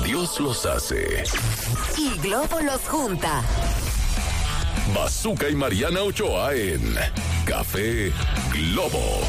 Dios los hace y Globo los junta. Bazooka y Mariana Ochoa en Café Globo.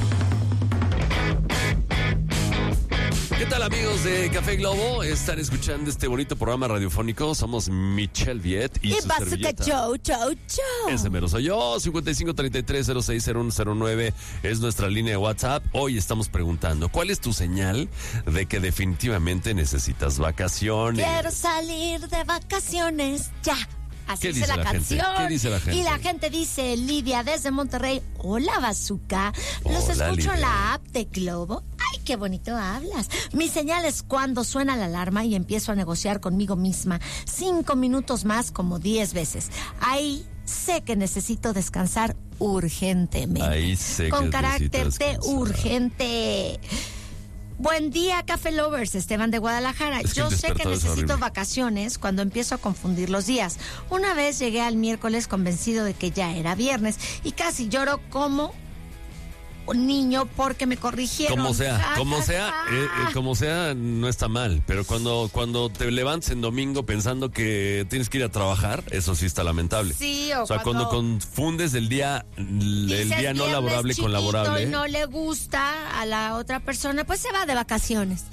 ¿Qué tal, amigos de Café Globo? Están escuchando este bonito programa radiofónico. Somos Michelle Viet y su Bazooka servilleta. Chau. Ese mero soy yo. 5533060109 es nuestra línea de WhatsApp. Hoy estamos preguntando, ¿cuál es tu señal de que definitivamente necesitas vacaciones? Quiero salir de vacaciones ya. Así ¿Qué dice dice la la gente? canción. ¿Qué dice la gente? Y la gente dice, Lidia, desde Monterrey, hola Bazooka, los Hola, escucho Lidia. en la app de Globo. Ay, qué bonito hablas. Mi señal es cuando suena la alarma y empiezo a negociar conmigo misma 5 minutos más como 10 veces. Ahí sé que necesito descansar urgentemente. Ahí sé que con carácter necesito de descansar. urgente. Buen día, Café Lovers, Esteban de Guadalajara. Es que Yo el sé que despertador es necesito horrible. vacaciones cuando empiezo a confundir los días. Una vez llegué al miércoles convencido de que ya era viernes y casi lloro como un niño porque me corrigieron. Como sea, Ja, como ja, sea, ja. como sea, no está mal. Pero cuando te levantes en domingo pensando que tienes que ir a trabajar, eso sí está lamentable. Sí, O sea, cuando confundes el día Dices, no viernes laborable con chiquito laborable. y no le gusta a la otra persona, pues se va de vacaciones.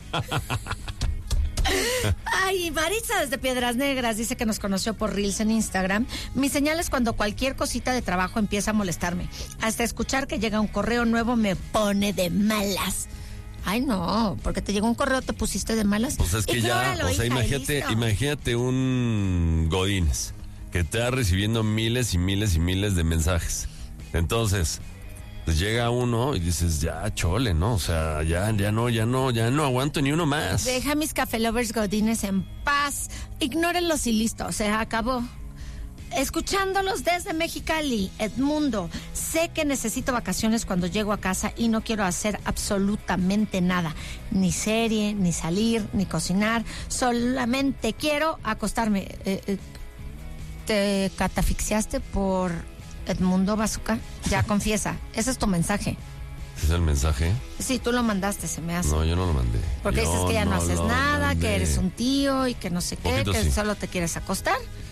Ay, Maritza desde Piedras Negras dice que nos conoció por Reels en Instagram. Mi señal es cuando cualquier cosita de trabajo empieza a molestarme. Hasta escuchar que llega un correo nuevo me pone de malas. Ay, no, porque te llegó un correo, te pusiste de malas. Pues es que ya, Ignóralo, o sea, hija, y listo. imagínate un Godínez que está recibiendo miles y miles y miles de mensajes. Entonces, pues llega uno y dices, ya, chole, ¿no? O sea, ya no aguanto ni uno más. Deja a mis Café Lovers Godines en paz. Ignórenlos y listo, se acabó. Escuchándolos desde Mexicali, Edmundo, sé que necesito vacaciones cuando llego a casa y no quiero hacer absolutamente nada, ni serie, ni salir, ni cocinar, solamente quiero acostarme. ¿Te catafixiaste por Edmundo Bazooka? Ya confiesa, ese es tu mensaje. ¿Es el mensaje? Sí, tú lo mandaste, se me hace. No, yo no lo mandé. Porque Yo dices que ya no haces lo nada, mandé. que eres un tío y que no sé qué, Poquito que sí. solo te quieres acostar.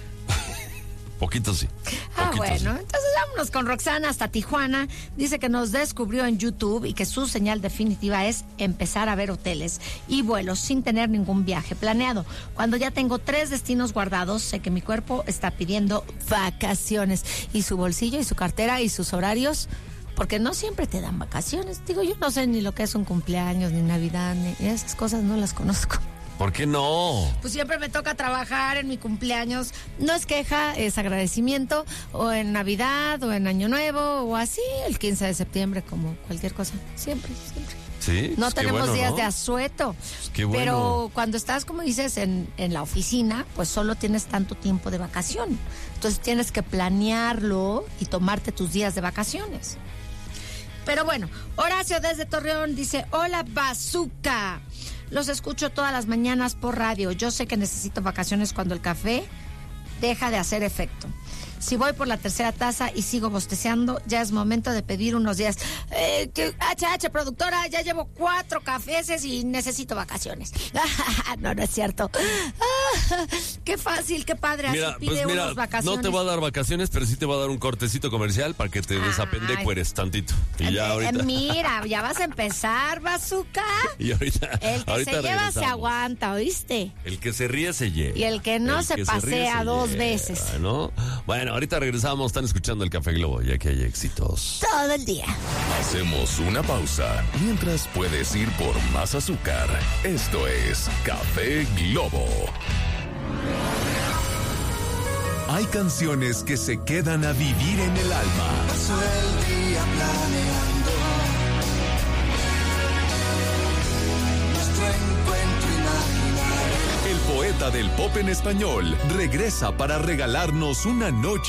Poquito sí. Ah, Poquito bueno, sí. entonces vámonos con Roxana hasta Tijuana. Dice que nos descubrió en YouTube y que su señal definitiva es empezar a ver hoteles y vuelos sin tener ningún viaje planeado. Cuando ya tengo 3 destinos guardados, sé que mi cuerpo está pidiendo vacaciones. Y su bolsillo y su cartera y sus horarios, porque no siempre te dan vacaciones. Digo, yo no sé ni lo que es un cumpleaños, ni Navidad, ni esas cosas no las conozco. ¿Por qué no? Pues siempre me toca trabajar en mi cumpleaños. No es queja, es agradecimiento. O en Navidad, o en Año Nuevo, o así, el 15 de septiembre, como cualquier cosa. Siempre. Sí. No pues qué tenemos bueno, días ¿no? de asueto. Qué bueno. Pero cuando estás, como dices, en la oficina, pues solo tienes tanto tiempo de vacación. Entonces tienes que planearlo y tomarte tus días de vacaciones. Pero bueno, Horacio desde Torreón dice, hola Bazooka. Los escucho todas las mañanas por radio. Yo sé que necesito vacaciones cuando el café deja de hacer efecto. Si voy por la 3ª taza y sigo bostezeando, ya es momento de pedir unos días. HH, productora, ya llevo 4 cafés y necesito vacaciones. No es cierto. Qué fácil, qué padre. Mira, Así pide pues mira, unos vacaciones. no te va a dar vacaciones, pero sí te va a dar un cortecito comercial para que te desapendecueres tantito. Y ya ahorita. Mira, ya vas a empezar, Bazooka. Y ahorita. El que ahorita se lleva se regresamos. aguanta, ¿oíste? El que se ríe se lleva. Y el que no se ríe pasea se 2 lleva, veces. ¿no? Bueno, ahorita regresamos. Están escuchando el Café Globo, ya que hay éxitos. Todo el día. Hacemos una pausa mientras puedes ir por más azúcar. Esto es Café Globo. Hay canciones que se quedan a vivir en el alma. Paso el día planeando nuestro encuentro imaginario. El poeta del pop en español regresa para regalarnos una noche